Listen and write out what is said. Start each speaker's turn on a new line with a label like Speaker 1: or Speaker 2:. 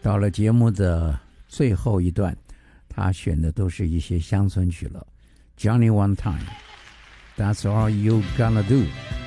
Speaker 1: 到了节目的最后一段，他选的都是一些乡村曲了。Johnny One Time, That's All You Gonna Do。